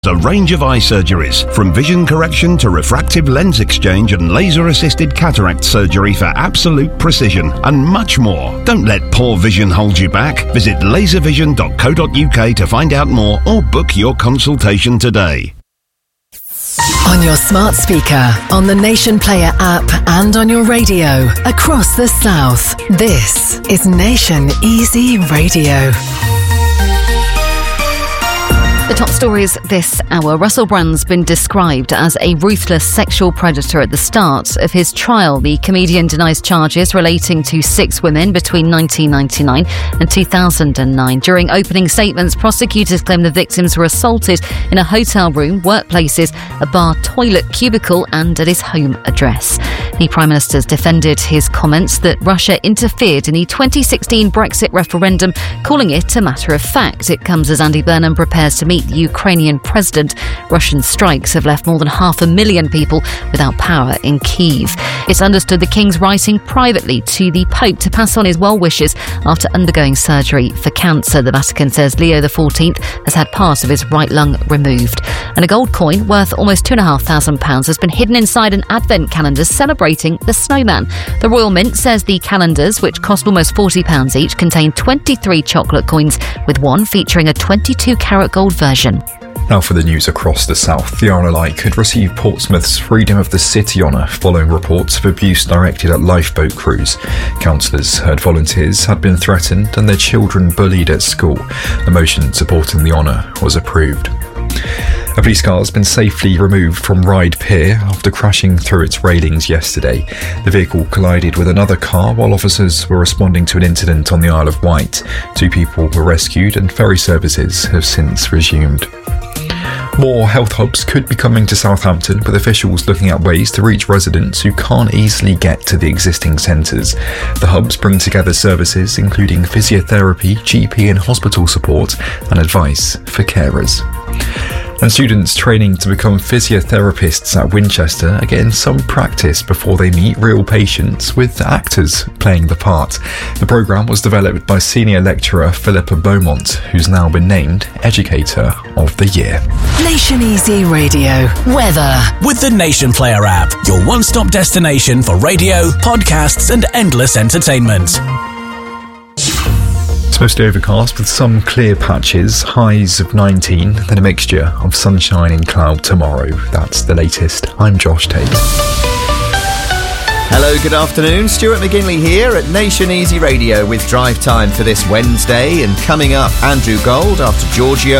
A range of eye surgeries, from vision correction to refractive lens exchange and laser-assisted cataract surgery for absolute precision, and much more. Don't let poor vision hold you back. Visit laservision.co.uk to find out more or book your consultation today. On your smart speaker, on the Nation Player app, and on your radio across the South. This is Nation Easy Radio. The top stories this hour. Russell Brand's been described as a ruthless sexual predator at the start of his trial. The comedian denies charges relating to 6 women between 1999 and 2009. During opening statements, prosecutors claim the victims were assaulted in a hotel room, workplaces, a bar, toilet, cubicle and at his home address. The Prime Minister's defended his comments that Russia interfered in the 2016 Brexit referendum, calling it a matter of fact. It comes as Andy Burnham prepares to meet the Ukrainian president. Russian strikes have left more than 500,000 people without power in Kyiv. It's understood the King's writing privately to the Pope to pass on his well wishes after undergoing surgery for cancer. The Vatican says Leo XIV has had part of his right lung removed. And a gold coin worth almost £2,500 has been hidden inside an advent calendar celebrating the snowman. The Royal Mint says the calendars, which cost almost £40 each, contain 23 chocolate coins, with one featuring a 22-carat gold version. Now for the news across the South. The RLI could receive Portsmouth's Freedom of the City honour following reports of abuse directed at lifeboat crews. Councillors heard volunteers had been threatened and their children bullied at school. The motion supporting the honour was approved. A police car has been safely removed from Ryde Pier after crashing through its railings yesterday. The vehicle collided with another car while officers were responding to an incident on the Isle of Wight. 2 people were rescued and ferry services have since resumed. More health hubs could be coming to Southampton, with officials looking at ways to reach residents who can't easily get to the existing centres. The hubs bring together services including physiotherapy, GP and hospital support and advice for carers. And students training to become physiotherapists at Winchester are getting some practice before they meet real patients, with actors playing the part. The programme was developed by senior lecturer Philippa Beaumont, who's now been named Educator of the Year. Nation Easy Radio. Weather. With the Nation Player app, your one-stop destination for radio, podcasts and endless entertainment. Mostly overcast with some clear patches, highs of 19, then a mixture of sunshine and cloud tomorrow. That's the latest. I'm Josh Tate. Hello, good afternoon. Stuart McGinley here at Nation Easy Radio with Drive Time for this Wednesday. And coming up, Andrew Gold after Giorgio.